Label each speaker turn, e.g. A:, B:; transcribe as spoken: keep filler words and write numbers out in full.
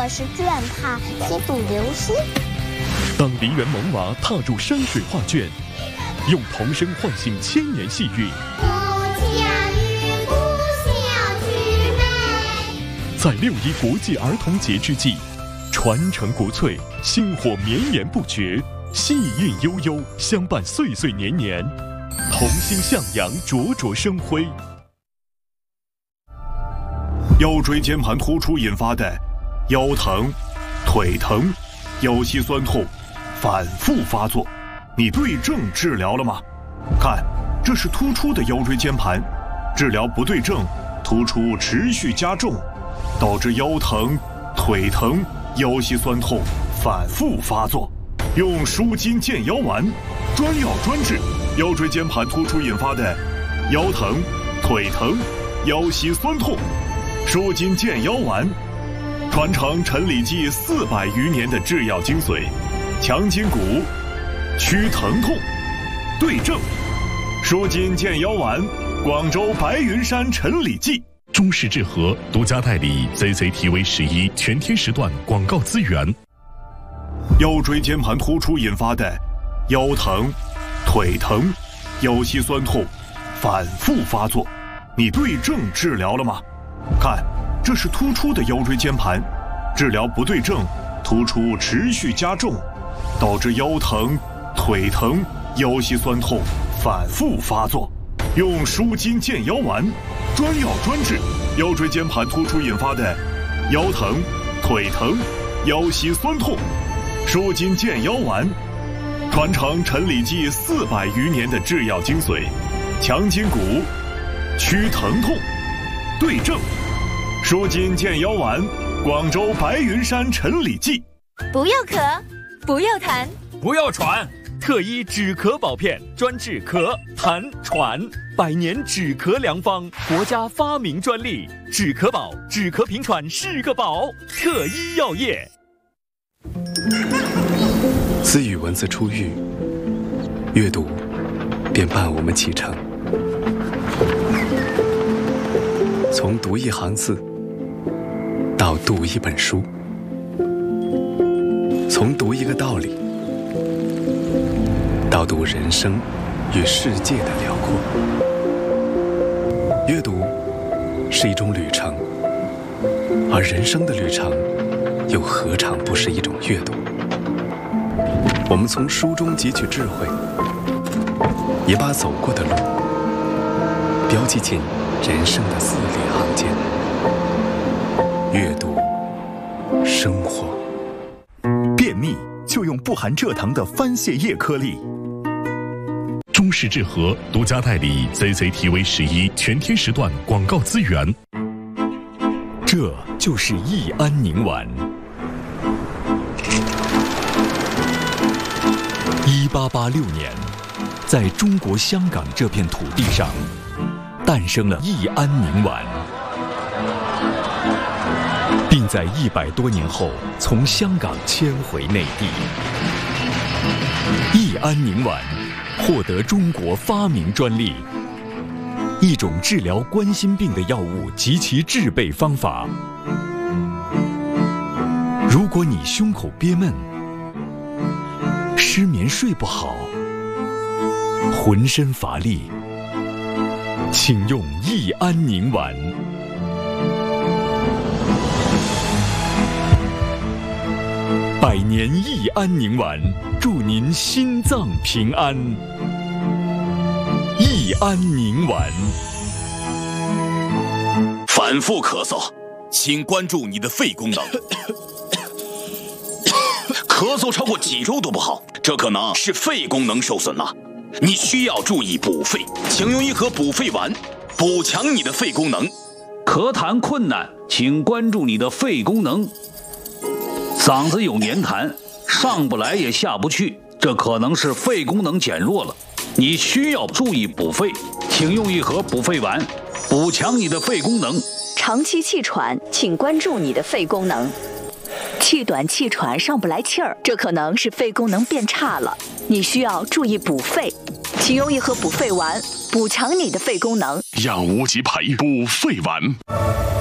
A: 我是绢帕贴肚流星。
B: 当梨园萌娃踏入山水画卷，用童声唤醒千年细韵。在六一国际儿童节之际，传承国粹，薪火绵延不绝，细韵悠悠，相伴岁岁年年，童心向阳，灼灼生辉。
C: 腰椎间盘突出引发的腰疼、腿疼、腰膝酸痛反复发作，你对症治疗了吗？看，这是突出的腰椎间盘，治疗不对症，突出持续加重，导致腰疼、腿疼、腰膝酸痛反复发作。用舒筋健腰丸，专药专治腰椎间盘突出引发的腰疼、腿疼、腰膝酸痛。舒筋健腰丸，传承陈李济四百余年的制药精髓，强筋骨，祛疼痛，对症。舒筋健腰丸，广州白云山陈李济。
B: 中式治和独家代理 Z Z T V 十一全天时段广告资源。
C: 腰椎间盘突出引发的腰疼、腿疼、腰膝酸痛反复发作，你对症治疗了吗？看，这是突出的腰椎间盘，治疗不对症，突出持续加重，导致腰疼、腿疼、腰膝酸痛反复发作。用舒筋健腰丸，专药专治腰椎间盘突出引发的腰疼、腿疼、腰膝酸痛。舒筋健腰丸，传承陈李济四百余年的制药精髓，强筋骨，祛疼痛，对症。舒筋健腰丸，广州白云山陈李济。
D: 不要咳，不要痰，
E: 不要喘，
B: 特医止咳宝片，专治咳、痰、喘，百年止咳良方，国家发明专利。止咳宝，止咳平喘是个宝。特医药业。
F: 自与文字初遇，阅读便伴我们启程。从读一行字到读一本书，从读一个道理到读人生与世界的辽阔。阅读是一种旅程，而人生的旅程又何尝不是一种阅读？我们从书中汲取智慧，也把走过的路标记进人生的字里行间。阅读，生活。
G: 便秘就用不含蔗糖的番泻叶颗粒。
B: 中式治和独家代理 Z Z T V 十一全天时段广告资源。这就是益安宁丸。一八八六年，在中国香港这片土地上，诞生了益安宁丸，并在一百多年后从香港迁回内地。益安宁丸获得中国发明专利，一种治疗冠心病的药物及其制备方法。如果你胸口憋闷、失眠睡不好、浑身乏力，请用益安宁丸。百年益安宁丸，祝您心脏平安。益安宁丸。
H: 反复咳嗽，请关注你的肺功能。咳嗽超过几周都不好，这可能是肺功能受损了。你需要注意补肺，请用一盒补肺丸，补强你的肺功能。
I: 咳痰困难，请关注你的肺功能。嗓子有黏痰，上不来也下不去，这可能是肺功能减弱了。你需要注意补肺，请用一盒补肺丸，补强你的肺功能。
D: 长期气喘，请关注你的肺功能。气短气喘上不来气儿，这可能是肺功能变差了，你需要注意补肺，请用一盒补肺丸，补强你的肺功能。
B: 养无极培补肺丸。